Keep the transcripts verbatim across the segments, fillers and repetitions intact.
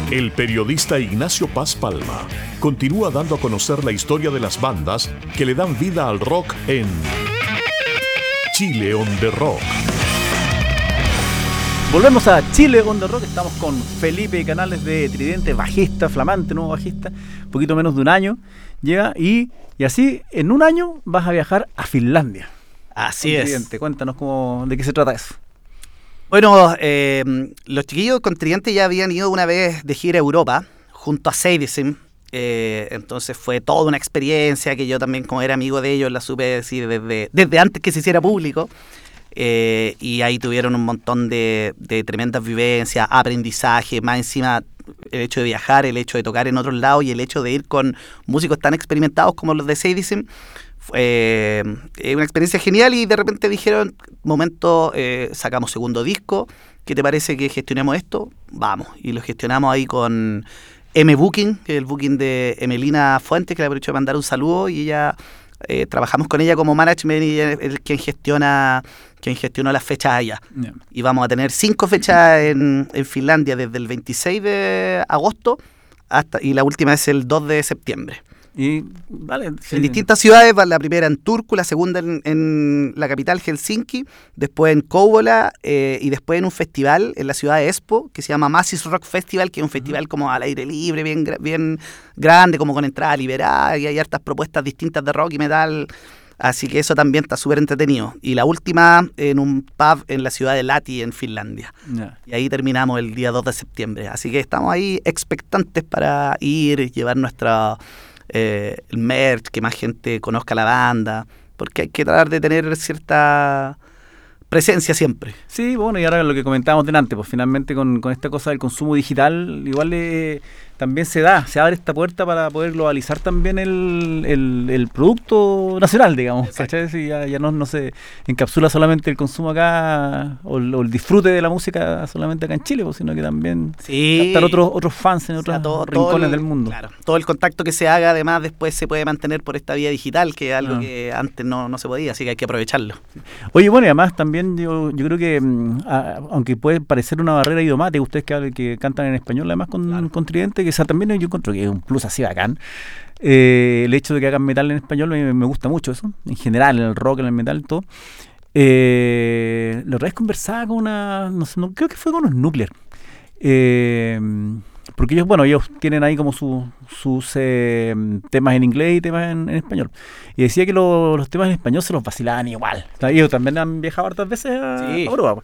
El periodista Ignacio Paz Palma continúa dando a conocer la historia de las bandas que le dan vida al rock en Chile on the Rock. Volvemos a Chile on the Rock. Estamos con Felipe Canales de Tridente, bajista, flamante, nuevo bajista, un poquito menos de un año llega y, y así en un año vas a viajar a Finlandia. Así es. Tridente, cuéntanos cómo, de qué se trata eso. Bueno, eh, los chiquillos con Tridente ya habían ido una vez de gira a Europa junto a Sadism. Eh, entonces fue toda una experiencia que yo también, como era amigo de ellos, la supe decir desde, desde antes que se hiciera público. Eh, y ahí tuvieron un montón de, de tremendas vivencias, aprendizaje, más encima el hecho de viajar, el hecho de tocar en otros lados y el hecho de ir con músicos tan experimentados como los de Sadism. Eh, una experiencia genial y de repente dijeron, momento, eh, sacamos segundo disco, ¿qué te parece que gestionemos esto? Vamos, y lo gestionamos ahí con M Booking, que es el booking de Emelina Fuentes, que le aprovecho de mandar un saludo, y ella, eh, trabajamos con ella como management y ella es quien gestiona, quien gestionó las fechas allá. Yeah. Y vamos a tener cinco fechas en, en Finlandia desde el veintiséis de agosto hasta, y la última es el dos de septiembre. Y vale, sí. En distintas ciudades, la primera en Turku, la segunda en, en la capital Helsinki, después en Kouvola eh, y después en un festival en la ciudad de Espoo que se llama Massis Rock Festival, que es un festival uh-huh. como al aire libre, bien, bien grande, como con entrada liberada, y hay hartas propuestas distintas de rock y metal, así que eso también está súper entretenido. Y la última en un pub en la ciudad de Lahti, en Finlandia. Yeah. Y ahí terminamos el día dos de septiembre, así que estamos ahí expectantes para ir, llevar nuestra... Eh, el merch, que más gente conozca la banda, porque hay que tratar de tener cierta presencia siempre. Sí, bueno, y ahora lo que comentábamos delante, pues finalmente con, con esta cosa del consumo digital, igual eh, también se da, se abre esta puerta para poder globalizar también el, el, el producto nacional, digamos, ¿cachai? Si ya, ya no, no se encapsula solamente el consumo acá o el, o el disfrute de la música solamente acá en Chile, pues, sino que también sí. captar otros, otros fans en otros, o sea, todo, rincones todo el, del mundo. Claro, todo el contacto que se haga además después se puede mantener por esta vía digital, que es algo ah. que antes no, no se podía, así que hay que aprovecharlo. Oye, bueno, y además también yo, yo creo que a, aunque puede parecer una barrera idiomática, ustedes que, que cantan en español además con, claro. con Tridente, que esa también yo encuentro que es un plus así bacán. Eh, el hecho de que hagan metal en español me, me gusta mucho eso, en general, en el rock, en el metal, todo. Eh, la otra vez conversaba con una, no sé, no, creo que fue con los Nuclear. Eh, porque ellos, bueno, ellos tienen ahí como su, sus eh, temas en inglés y temas en, en español. Y decía que lo, los temas en español se los vacilaban igual. O sea, ellos también han viajado hartas veces a, sí. a Europa.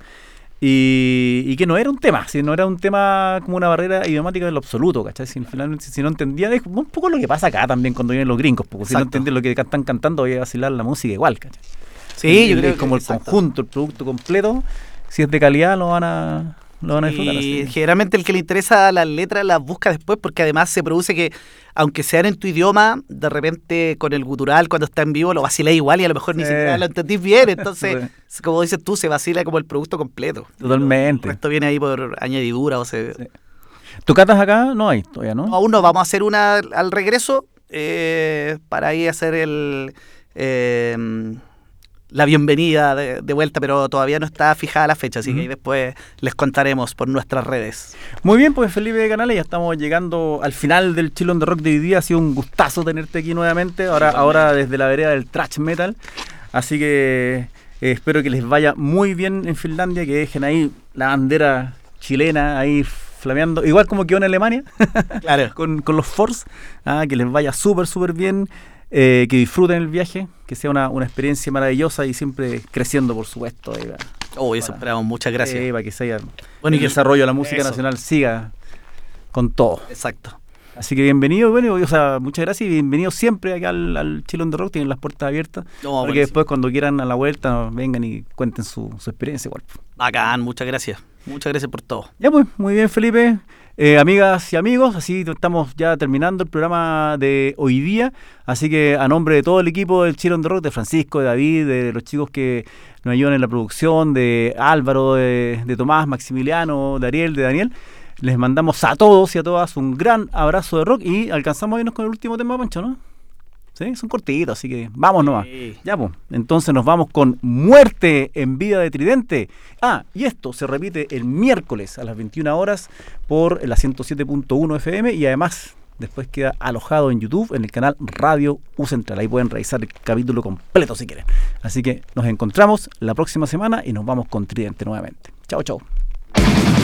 Y, y que no era un tema, si no era un tema como una barrera idiomática en lo absoluto, ¿cachai? Si, finalmente, si no entendía, es un poco lo que pasa acá también cuando vienen los gringos, porque exacto. si no entienden lo que están cantando, voy a vacilar la música igual, ¿cachai? Sí, y, yo creo que como que el exacto. conjunto, el producto completo, si es de calidad, lo van a... Lo van a disfrutar, y así. Generalmente el que le interesa las letras las busca después, porque además se produce que, aunque sean en tu idioma, de repente con el gutural cuando está en vivo lo vacila igual y a lo mejor ni eh. siquiera lo entendís bien, entonces como dices tú, se vacila como el producto completo. Totalmente. Esto viene ahí por añadidura o se... Sí. ¿Tú cantas acá? No hay todavía, ¿no? No, aún no, vamos a hacer una al regreso eh, para ahí hacer el... Eh, la bienvenida de, de vuelta, pero todavía no está fijada la fecha, así uh-huh. que ahí después les contaremos por nuestras redes. Muy bien, pues Felipe Canales, ya estamos llegando al final del Chile on the Rock de hoy día. Ha sido un gustazo tenerte aquí nuevamente, ahora, sí, ahora desde la vereda del thrash metal, así que eh, espero que les vaya muy bien en Finlandia, que dejen ahí la bandera chilena ahí flameando, igual como quedó en Alemania, claro. con, con los Force, ah, que les vaya súper, súper bien. Eh, que disfruten el viaje, que sea una, una experiencia maravillosa y siempre creciendo, por supuesto. Eh, oh, eso esperamos, muchas gracias. Eh, para que sea bueno, y que el desarrollo de la música eso. nacional siga con todo. Exacto. Así que bienvenido, bueno, o sea, muchas gracias y bienvenidos siempre acá al, al Chile on the Rock, tienen las puertas abiertas, no, para que después cuando quieran a la vuelta vengan y cuenten su, su experiencia igual. Bacán, muchas gracias. Muchas gracias por todo. Ya pues, muy bien Felipe. Eh, amigas y amigos, así estamos ya terminando el programa de hoy día, así que a nombre de todo el equipo del Chile on the Rock, de Francisco, de David, de los chicos que nos ayudan en la producción, de Álvaro, de, de Tomás, Maximiliano, de Ariel, de Daniel, les mandamos a todos y a todas un gran abrazo de rock y alcanzamos a irnos con el último tema, Pancho, ¿no? ¿Sí? Son cortitos, así que vamos nomás. Sí. Ya, pues. Entonces nos vamos con Muerte en Vida de Tridente. Ah, y esto se repite el miércoles a las veintiuna horas por la ciento siete punto uno F M y además después queda alojado en YouTube en el canal Radio U Central. Ahí pueden revisar el capítulo completo si quieren. Así que nos encontramos la próxima semana y nos vamos con Tridente nuevamente. Chao, chao.